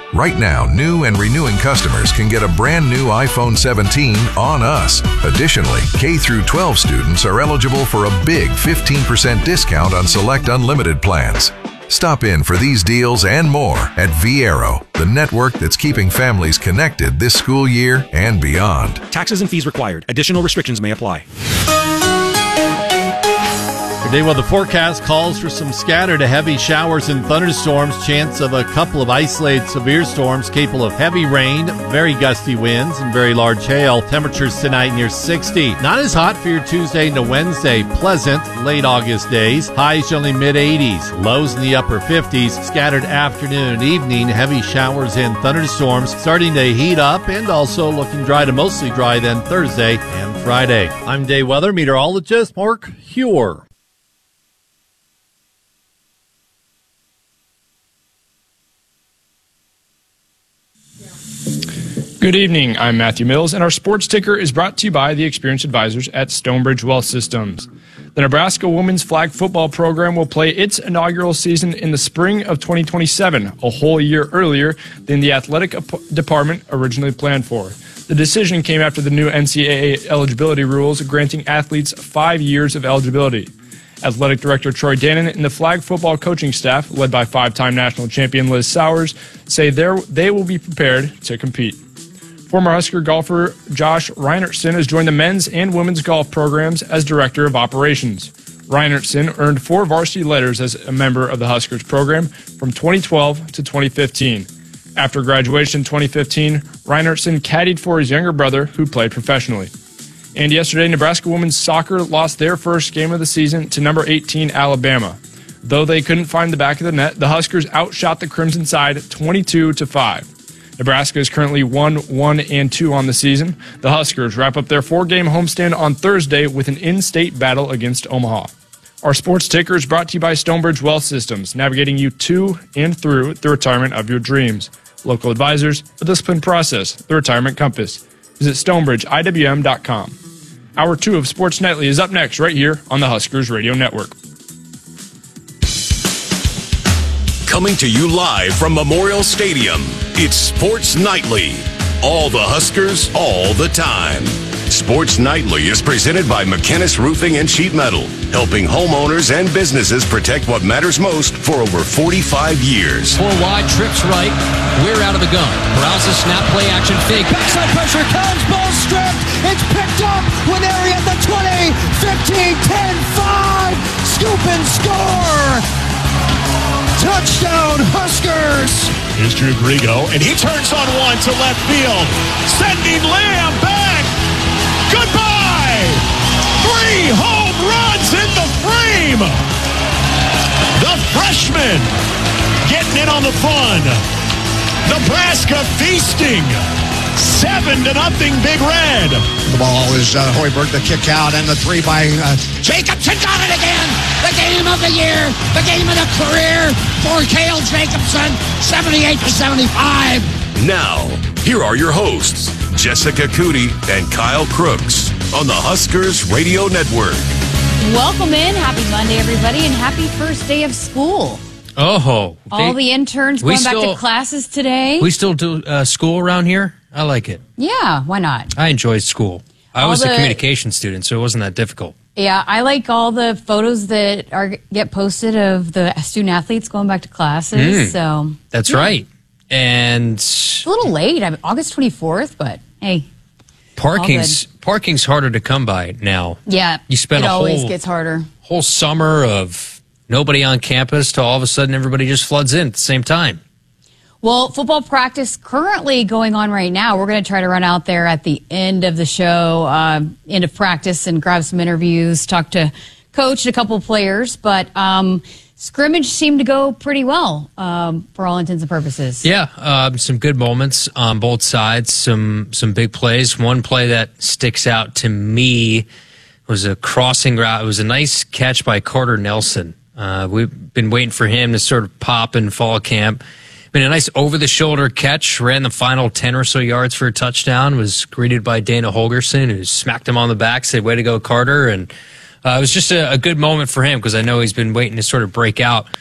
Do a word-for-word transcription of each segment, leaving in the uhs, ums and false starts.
Right now, new and renewing customers can get a brand new iPhone seventeen on us. Additionally, K through twelve students are eligible for a big fifteen percent discount on select unlimited plans. Stop in for these deals and more at Viaero, the network that's keeping families connected this school year and beyond. Taxes and fees required. Additional restrictions may apply. Today, well, the forecast calls for some scattered to heavy showers and thunderstorms, chance of a couple of isolated severe storms capable of heavy rain, very gusty winds, and very large hail. Temperatures tonight near sixty. Not as hot for your Tuesday into Wednesday. Pleasant, late August days. Highs only mid-eighties. Lows in the upper fifties. Scattered afternoon and evening. Heavy showers and thunderstorms starting to heat up and also looking dry to mostly dry then Thursday and Friday. I'm day weather meteorologist Mark Huer. Good evening, I'm Matthew Mills, and our sports ticker is brought to you by the experienced advisors at Stonebridge Wealth Systems. The Nebraska women's flag football program will play its inaugural season in the spring of twenty twenty-seven, a whole year earlier than the athletic department originally planned for. The decision came after the new N C double A eligibility rules granting athletes five years of eligibility. Athletic Director Troy Dannon and the flag football coaching staff, led by five-time national champion Liz Sowers, say they will be prepared to compete. Former Husker golfer Josh Reinertson has joined the men's and women's golf programs as Director of Operations. Reinertson earned four varsity letters as a member of the Huskers program from twenty twelve to twenty fifteen. After graduation in twenty fifteen, Reinertson caddied for his younger brother, who played professionally. And yesterday, Nebraska women's soccer lost their first game of the season to number eighteen Alabama. Though they couldn't find the back of the net, the Huskers outshot the Crimson Tide twenty-two to five. Nebraska is currently one, one, and two on the season. The Huskers wrap up their four-game homestand on Thursday with an in-state battle against Omaha. Our sports ticker is brought to you by Stonebridge Wealth Systems, navigating you to and through the retirement of your dreams. Local advisors, a disciplined process, the Retirement Compass. Visit stonebridge I W M dot com. Hour two of Sports Nightly is up next right here on the Huskers Radio Network. Coming to you live from Memorial Stadium, it's Sports Nightly. All the Huskers, all the time. Sports Nightly is presented by McKinnis Roofing and Sheet Metal, helping homeowners and businesses protect what matters most for over forty-five years. Four wide, trips right, we're out of the gun. Brouses, snap, play action, fake. Backside pressure comes, ball stripped. It's picked up. Winery at the twenty, fifteen, ten, five. Scoop and score. Touchdown, Huskers! Here's Drew Grigo, and he turns on one to left field. Sending Lamb back. Goodbye! Three home runs in the frame! The freshman getting in on the fun. Nebraska feasting. Seven to nothing, Big Red. The ball is uh, Hoiberg, the kick out, and the three by uh, Jacobson. Got it again. The game of the year, the game of the career for Cale Jacobson, seventy-eight to seventy-five. Now, here are your hosts, Jessica Cootie and Kyle Crooks on the Huskers Radio Network. Welcome in. Happy Monday, everybody, and happy first day of school. Oh, all they, the interns going still, back to classes today. We still do uh, school around here. I like it. Yeah, why not? I enjoyed school. I all was the, a communication student, so it wasn't that difficult. Yeah, I like all the photos that are get posted of the student athletes going back to classes. Mm, so that's yeah. right. And it's a little late. I mean, August twenty-fourth, but hey, parking's parking's harder to come by now. Yeah, you spend it a always whole, gets harder. Whole summer of nobody on campus to all of a sudden everybody just floods in at the same time. Well, football practice currently going on right now. We're going to try to run out there at the end of the show, uh, end of practice, and grab some interviews, talk to coach and a couple of players. But um, scrimmage seemed to go pretty well um, for all intents and purposes. Yeah, uh, some good moments on both sides, some some big plays. One play that sticks out to me was a crossing route. It was a nice catch by Carter Nelson. Uh, we've been waiting for him to sort of pop in fall camp. Been a nice over-the-shoulder catch, ran the final ten or so yards for a touchdown, was greeted by Dana Holgerson, who smacked him on the back, said, way to go, Carter. And uh, it was just a, a good moment for him because I know he's been waiting to sort of break out.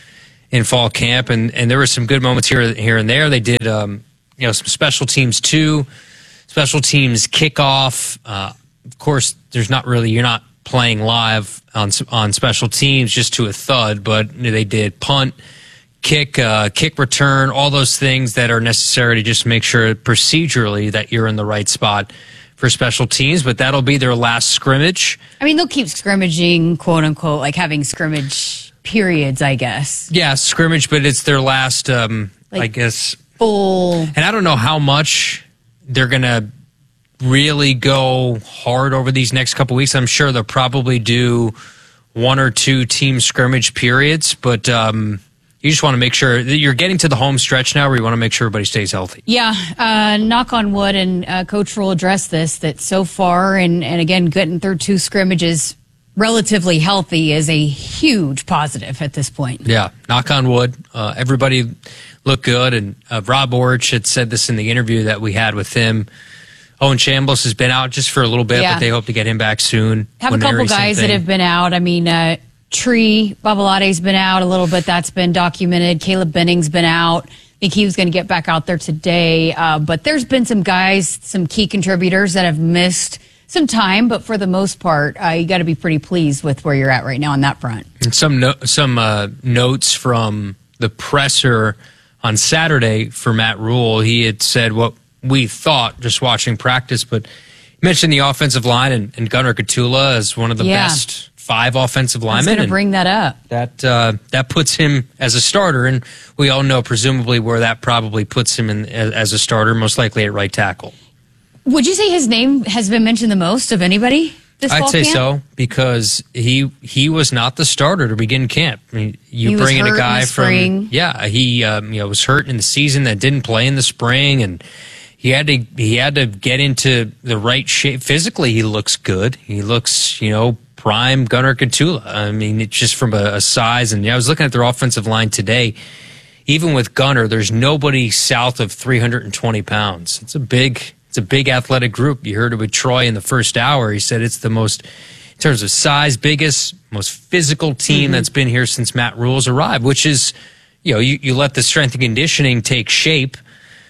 in fall camp, and, and there were some good moments here here and there. They did um, you know some special teams too, special teams kickoff. Uh, of course, there's not really you're not playing live on on special teams just to a thud, but they did punt, kick, uh, kick return, all those things that are necessary to just make sure procedurally that you're in the right spot for special teams. But that'll be their last scrimmage. I mean, they'll keep scrimmaging, quote unquote, like having scrimmage periods, I guess. Yeah, scrimmage, but it's their last, um, like I guess, full. And I don't know how much they're going to really go hard over these next couple weeks. I'm sure they'll probably do one or two team scrimmage periods, but um, you just want to make sure that you're getting to the home stretch now where you want to make sure everybody stays healthy. Yeah, uh, knock on wood, and uh, Coach will address this, that so far, and, and again, getting through two scrimmages relatively healthy is a huge positive at this point. Yeah, knock on wood. Uh, everybody looked good, and uh, Rob Orich had said this in the interview that we had with him. Owen Chambliss has been out just for a little bit, yeah. but they hope to get him back soon. Have a couple guys that have been out. I mean, uh, Tree Babalade's been out a little bit. That's been documented. Caleb Benning's been out. I think he was going to get back out there today. Uh, but there's been some guys, some key contributors that have missed some time. But for the most part, uh, you got to be pretty pleased with where you're at right now on that front. And some no- some uh, notes from the presser on Saturday for Matt Rule. He had said what we thought just watching practice, but he mentioned the offensive line and, and Gunnar Katula as one of the yeah. best five offensive linemen. I was going to bring that up. That uh, that puts him as a starter, and we all know presumably where that probably puts him in as, as a starter, most likely at right tackle. Would you say his name has been mentioned the most of anybody this I'd fall say camp? so, because he he was not the starter to begin camp. I mean, you He was bring in a hurt in guy the from spring. yeah, he um, you know was hurt in the season, that didn't play in the spring, and he had to he had to get into the right shape physically. He looks good. He looks you know prime Gunnar Katula. I mean, it's just from a, a size, and yeah, I was looking at their offensive line today. Even with Gunnar, there's nobody south of three hundred twenty pounds. It's a big. It's a big athletic group. You heard it with Troy in the first hour. He said it's the most, in terms of size, biggest, most physical team mm-hmm. that's been here since Matt Rule's arrived, which is, you know, you, you let the strength and conditioning take shape,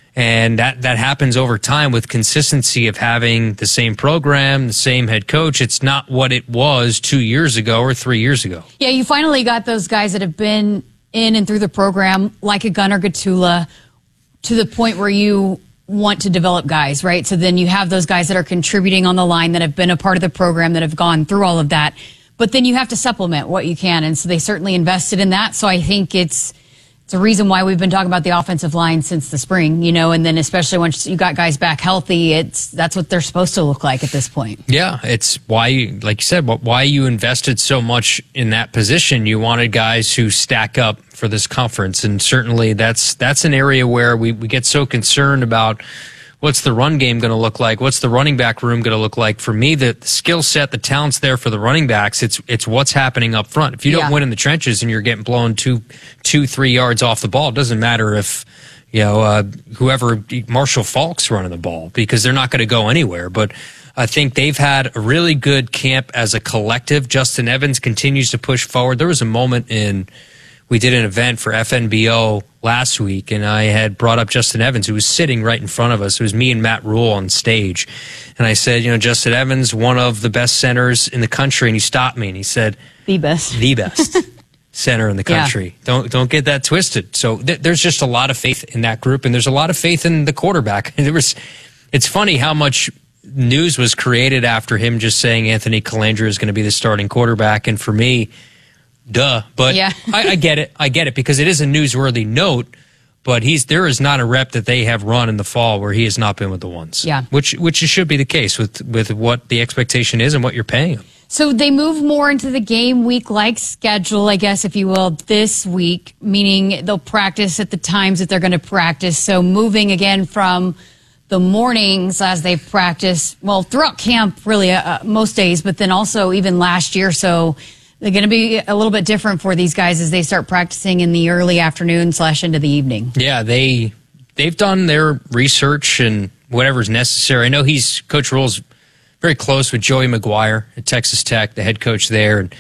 and that, that happens over time with consistency of having the same program, the same head coach. It's not what it was two years ago or three years ago. Yeah, you finally got those guys that have been in and through the program, like a Gunnar Katula, to the point where you want to develop guys, right? So then you have those guys that are contributing on the line, that have been a part of the program, that have gone through all of that. But then you have to supplement what you can. And so they certainly invested in that. So I think it's it's a reason why we've been talking about the offensive line since the spring, you know, and then especially once you got guys back healthy, it's that's what they're supposed to look like at this point. Yeah, it's why, like you said, why you invested so much in that position. You wanted guys who stack up for this conference, and certainly that's that's an area where we, we get so concerned about what's the run game going to look like, what's the running back room going to look like. For me, the, the skill set, the talent's there for the running backs. It's it's what's happening up front. If you don't yeah. win in the trenches and you're getting blown two, two, three yards off the ball, it doesn't matter if you know uh, whoever Marshall Falk's running the ball, because they're not going to go anywhere. But I think they've had a really good camp as a collective. Justin Evans continues to push forward. There was a moment in we did an event for F N B O last week, and I had brought up Justin Evans, who was sitting right in front of us. It was me and Matt Rule on stage. And I said, you know, Justin Evans, one of the best centers in the country. And he stopped me and he said, the best. The best center in the country. Yeah. Don't don't get that twisted. So th- there's just a lot of faith in that group, and there's a lot of faith in the quarterback. There was, it's funny how much news was created after him just saying Anthony Calandra is going to be the starting quarterback. And for me, duh, but yeah. I, I get it. I get it because it is a newsworthy note. But he's there is not a rep that they have run in the fall where he has not been with the ones. Yeah, which which should be the case with with what the expectation is and what you're paying him. So they move more into the game week like schedule, I guess, if you will, this week. Meaning they'll practice at the times that they're going to practice. So moving again from the mornings as they practice, well, throughout camp, really uh, most days, but then also even last year. So they're going to be a little bit different for these guys as they start practicing in the early afternoon slash into the evening. Yeah, they, they've done their research and whatever's necessary. I know he's, Coach Rule's very close with Joey McGuire at Texas Tech, the head coach there, and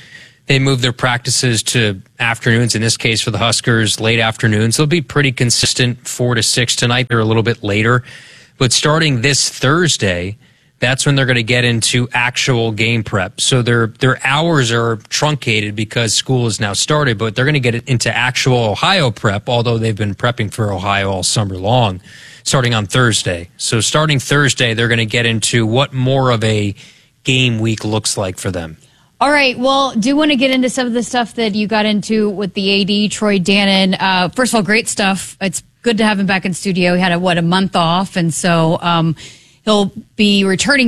They move their practices to afternoons, in this case for the Huskers, late afternoons. They'll be pretty consistent, four to six tonight. They're a little bit later. But starting this Thursday, that's when they're going to get into actual game prep. So their their hours are truncated because school is now started, but they're going to get into actual Ohio prep, although they've been prepping for Ohio all summer long, starting on Thursday. So starting Thursday, they're going to get into what more of a game week looks like for them. All right. Well, do want to get into some of the stuff that you got into with the A D, Troy Dannon. Uh, first of all, great stuff. It's good to have him back in studio. He had a, what, a month off. And so um, he'll be returning